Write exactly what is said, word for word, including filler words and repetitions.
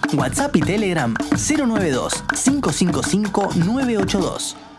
WhatsApp y Telegram cero nueve dos, cinco cinco cinco, nueve ocho dos.